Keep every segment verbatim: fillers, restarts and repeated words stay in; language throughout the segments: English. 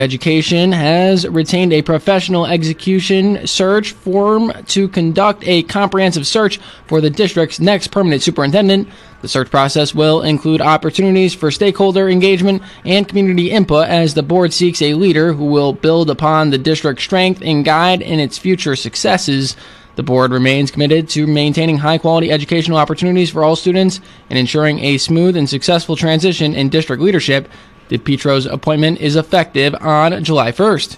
Education has retained a professional execution search firm to conduct a comprehensive search for the district's next permanent superintendent. The search process will include opportunities for stakeholder engagement and community input as the board seeks a leader who will build upon the district's strength and guide in its future successes. The board remains committed to maintaining high-quality educational opportunities for all students and ensuring a smooth and successful transition in district leadership. DePietro's appointment is effective on July first.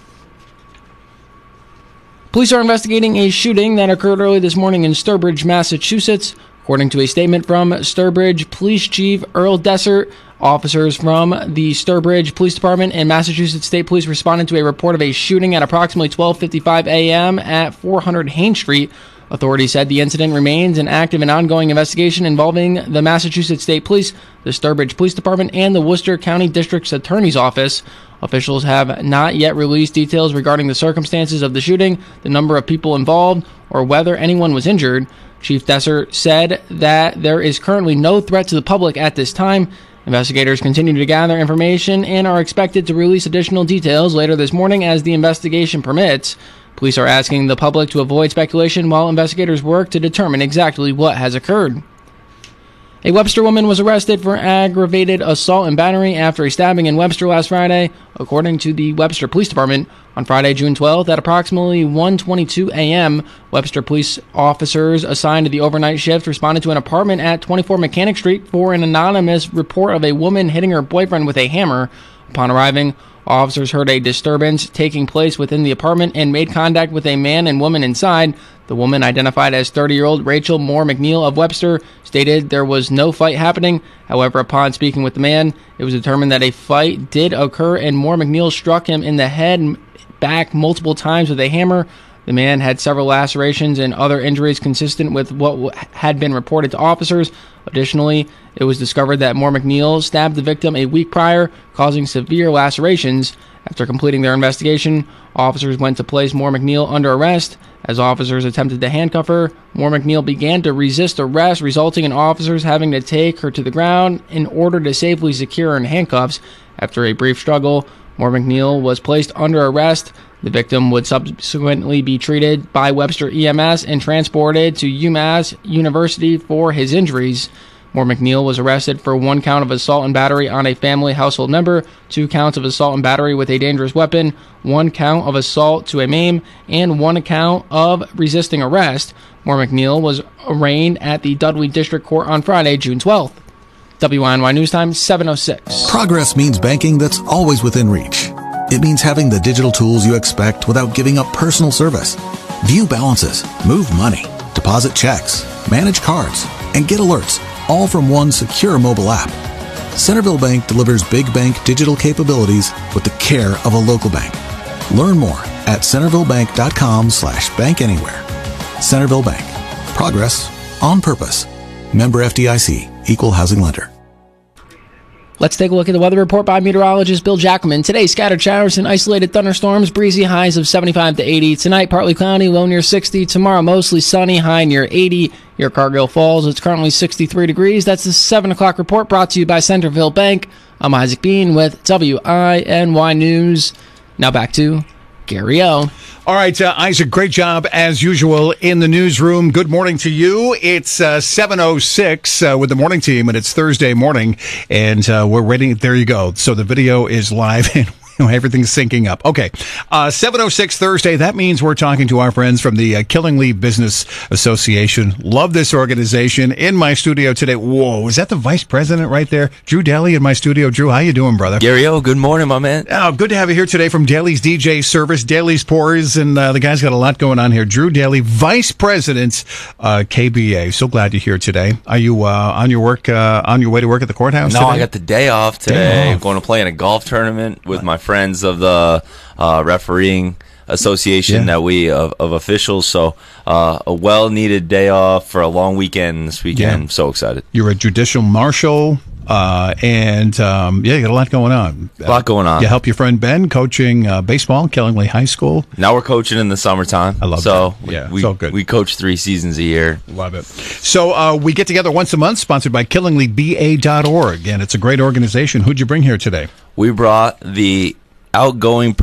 Police are investigating a shooting that occurred early this morning in Sturbridge, Massachusetts. According to a statement from Sturbridge Police Chief Earl Dessert, officers from the Sturbridge Police Department and Massachusetts State Police responded to a report of a shooting at approximately twelve fifty-five a.m. at four hundred Haines Street. Authorities said the incident remains an active and ongoing investigation involving the Massachusetts State Police, the Sturbridge Police Department, and the Worcester County District's Attorney's Office. Officials have not yet released details regarding the circumstances of the shooting, the number of people involved, or whether anyone was injured. Chief Desser said that there is currently no threat to the public at this time. Investigators continue to gather information and are expected to release additional details later this morning as the investigation permits. Police are asking the public to avoid speculation while investigators work to determine exactly what has occurred. A Webster woman was arrested for aggravated assault and battery after a stabbing in Webster last Friday, according to the Webster Police Department. On Friday, June twelfth, at approximately one twenty-two a.m., Webster police officers assigned to the overnight shift responded to an apartment at twenty-four Mechanic Street for an anonymous report of a woman hitting her boyfriend with a hammer. Upon arriving, officers heard a disturbance taking place within the apartment and made contact with a man and woman inside. The woman, identified as thirty-year-old Rachel Moore McNeil of Webster, stated there was no fight happening. However, upon speaking with the man, it was determined that a fight did occur and Moore McNeil struck him in the head and back multiple times with a hammer. The man had several lacerations and other injuries consistent with what had been reported to officers. Additionally, it was discovered that Moore McNeil stabbed the victim a week prior, causing severe lacerations. After completing their investigation, officers went to place Moore McNeil under arrest. As officers attempted to handcuff her, Moore McNeil began to resist arrest, resulting in officers having to take her to the ground in order to safely secure her in handcuffs. After a brief struggle, Moore McNeil was placed under arrest. The victim would subsequently be treated by Webster E M S and transported to UMass University for his injuries. Moore McNeil was arrested for one count of assault and battery on a family household member, two counts of assault and battery with a dangerous weapon, one count of assault to a maim, and one count of resisting arrest. Moore McNeil was arraigned at the Dudley District Court on Friday, June twelfth. W I N Y News Time, seven oh six. Progress means banking that's always within reach. It means having the digital tools you expect without giving up personal service. View balances, move money, deposit checks, manage cards, and get alerts, all from one secure mobile app. Centerville Bank delivers big bank digital capabilities with the care of a local bank. Learn more at centervillebank.com slash bank anywhere. Centerville Bank. Progress on purpose. Member F D I C. Equal housing lender. Let's take a look at the weather report by meteorologist Bill Jackelman. Today, scattered showers and isolated thunderstorms, breezy highs of seventy-five to eighty. Tonight, partly cloudy, low near sixty. Tomorrow, mostly sunny, high near eighty. Here at Cargill Falls, it's currently sixty-three degrees. That's the seven o'clock report brought to you by Centerville Bank. I'm Isaac Bean with W I N Y News. Now back to Gary O. All right, uh, Isaac, great job as usual in the newsroom. Good morning to you. It's uh, seven oh six uh, with the morning team, and it's Thursday morning, and uh, we're ready. There you go. So the video is live, and everything's syncing up. Okay, uh, seven oh six Thursday. That means we're talking to our friends from the uh, Killingly Business Association. Love this organization. In my studio today. Whoa, is that the vice president right there? Drew Daly in my studio. Drew, how you doing, brother? Gary O, good morning, my man. Oh, good to have you here today from Daly's D J Service, Daly's Pours, and uh, the guy's got a lot going on here. Drew Daly, vice president, uh, K B A. So glad you're here today. Are you uh, on your work? Uh, on your way to work at the courthouse? No, today? I got the day off today. Day off. I'm going to play in a golf tournament with my friends of the uh, refereeing association Yeah. that we of, of officials. So uh, a well-needed day off for a long weekend this weekend. Yeah. I'm so excited. You're a judicial marshal, uh, and um, yeah, you got a lot going on. A lot going on. You help your friend Ben coaching uh, baseball, Killingly High School. Now we're coaching in the summertime. I love so that. Yeah, we, so good. We coach three seasons a year. Love it. So uh, we get together once a month, sponsored by Killingly B A dot org, and it's a great organization. Who'd you bring here today? We brought the outgoing